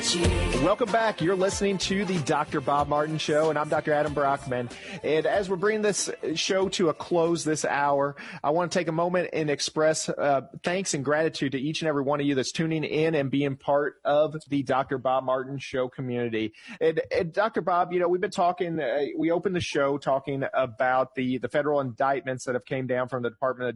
Welcome back. You're listening to the Dr. Bob Martin Show, and I'm Dr. Adam Brockman. And as we're bringing this show to a close this hour, I want to take a moment and express thanks and gratitude to each and every one of you that's tuning in and being part of the Dr. Bob Martin Show community. And Dr. Bob, we've been talking, we opened the show talking about the federal indictments that have came down from the Department of